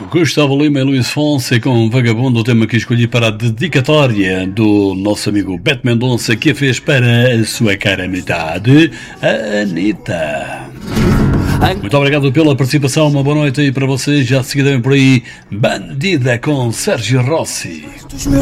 Gustavo Lima e Luís Fonsi com Vagabundo, o tema que escolhi para a dedicatória do nosso amigo Beto Mendonça, que a fez para a sua cara metade, a Anitta. Muito obrigado pela participação, uma boa noite aí para vocês. Já seguidamente por aí, Bandida com Sérgio Rossi.